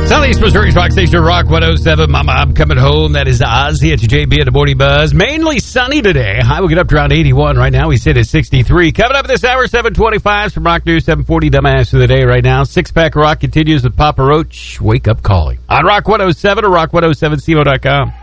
Southeast Missouri's Rock Station, Rock 107. Mama, I'm coming home. That is Ozzy at your JB at the Morning Buzz. Mainly sunny today. High will get up to around 81 right now. We sit at 63. Coming up this hour, 725 from Rock News 740. Dumbass of the day right now. Six-pack of rock continues with Papa Roach. Wake up calling on Rock 107 or rock107cmo.com.